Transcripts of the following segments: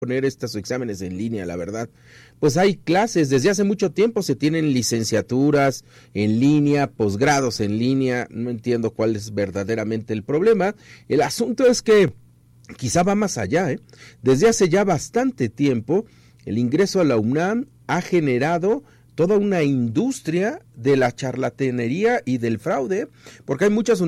poner estos exámenes en línea, la verdad. Pues hay clases, desde hace mucho tiempo se tienen licenciaturas en línea, posgrados en línea, no entiendo cuál es verdaderamente el problema. El asunto es que quizá va más allá, Desde hace ya bastante tiempo, el ingreso a la UNAM ha generado toda una industria de la charlatanería y del fraude, porque hay muchas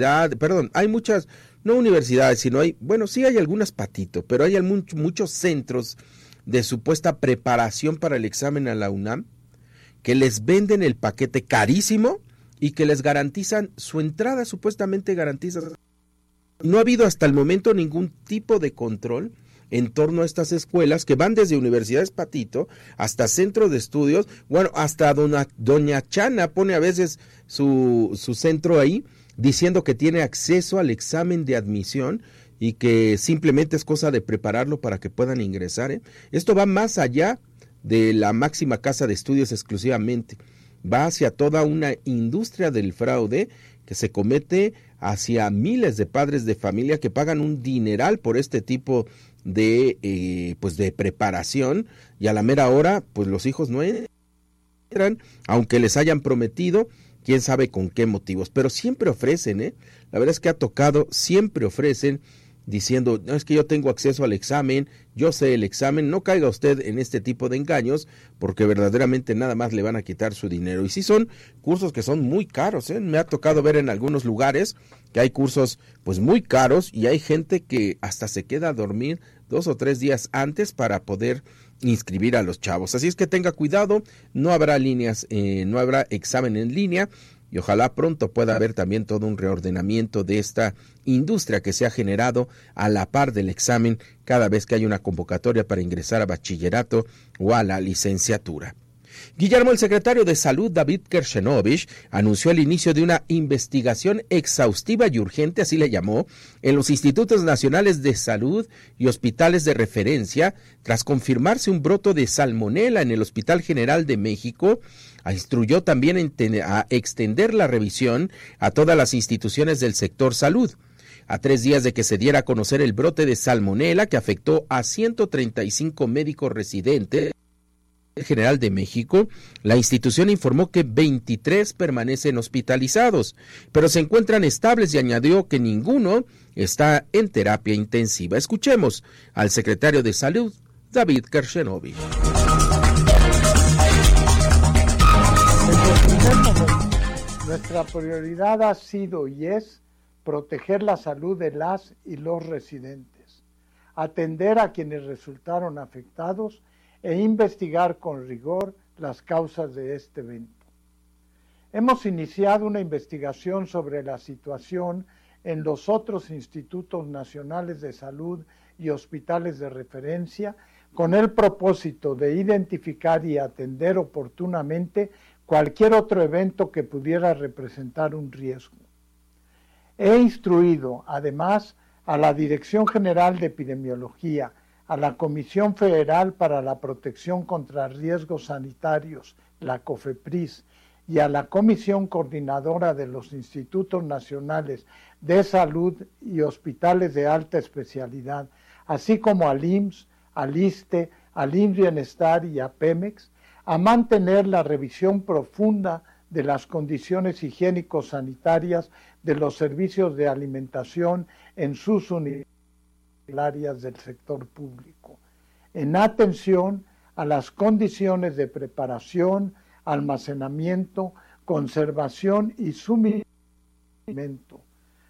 no universidades, sino sí hay algunas, Patito, pero hay muchos centros de supuesta preparación para el examen a la UNAM que les venden el paquete carísimo y que les garantizan su entrada, supuestamente garantiza. No ha habido hasta el momento ningún tipo de control en torno a estas escuelas que van desde universidades, Patito, hasta centros de estudios. Bueno, hasta doña Chana pone a veces su centro ahí, diciendo que tiene acceso al examen de admisión y que simplemente es cosa de prepararlo para que puedan ingresar. Esto va más allá de la máxima casa de estudios exclusivamente, va hacia toda una industria del fraude que se comete hacia miles de padres de familia que pagan un dineral por este tipo de preparación, y a la mera hora pues los hijos no entran, aunque les hayan prometido, quién sabe con qué motivos, pero siempre ofrecen, la verdad es que ha tocado, siempre ofrecen, diciendo, no, es que yo tengo acceso al examen, yo sé el examen. No caiga usted en este tipo de engaños, porque verdaderamente nada más le van a quitar su dinero. Y sí son cursos que son muy caros, me ha tocado ver en algunos lugares que hay cursos pues muy caros, y hay gente que hasta se queda a dormir 2 o 3 días antes para poder inscribir a los chavos. Así es que tenga cuidado, no habrá no habrá examen en línea, y ojalá pronto pueda haber también todo un reordenamiento de esta industria que se ha generado a la par del examen cada vez que hay una convocatoria para ingresar a bachillerato o a la licenciatura. Guillermo, el secretario de Salud, David Kershenovich, anunció el inicio de una investigación exhaustiva y urgente, así le llamó, en los institutos nacionales de salud y hospitales de referencia, tras confirmarse un brote de salmonela en el Hospital General de México. Instruyó también a extender la revisión a todas las instituciones del sector salud. A 3 días de que se diera a conocer el brote de salmonela que afectó a 135 médicos residentes General de México, la institución informó que 23 permanecen hospitalizados, pero se encuentran estables, y añadió que ninguno está en terapia intensiva. Escuchemos al secretario de Salud, David Kershenovich. Nuestra prioridad ha sido y es proteger la salud de las y los residentes, atender a quienes resultaron afectados e investigar con rigor las causas de este evento. Hemos iniciado una investigación sobre la situación en los otros institutos nacionales de salud y hospitales de referencia, con el propósito de identificar y atender oportunamente cualquier otro evento que pudiera representar un riesgo. He instruido, además, a la Dirección General de Epidemiología, a la Comisión Federal para la Protección contra Riesgos Sanitarios, la COFEPRIS, y a la Comisión Coordinadora de los Institutos Nacionales de Salud y Hospitales de Alta Especialidad, así como al IMSS, al ISSSTE, al INS-Bienestar y a Pemex, a mantener la revisión profunda de las condiciones higiénico-sanitarias de los servicios de alimentación en sus unidades del sector público, en atención a las condiciones de preparación, almacenamiento, conservación y suministro.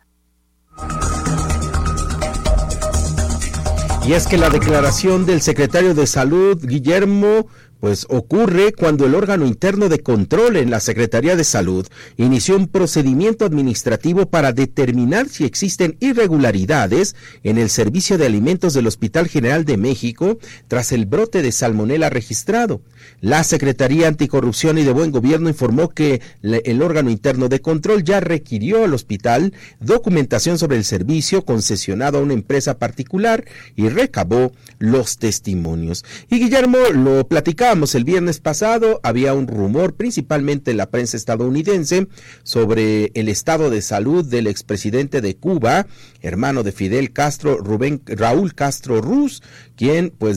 Y es que la declaración del secretario de Salud, Guillermo, pues ocurre cuando el órgano interno de control en la Secretaría de Salud inició un procedimiento administrativo para determinar si existen irregularidades en el servicio de alimentos del Hospital General de México tras el brote de salmonela registrado. La Secretaría Anticorrupción y de Buen Gobierno informó que el órgano interno de control ya requirió al hospital documentación sobre el servicio concesionado a una empresa particular y recabó los testimonios. Y Guillermo, lo platicaba platicábamos el viernes pasado, había un rumor, principalmente en la prensa estadounidense, sobre el estado de salud del expresidente de Cuba, hermano de Fidel Castro, Raúl Castro Ruz, quien pues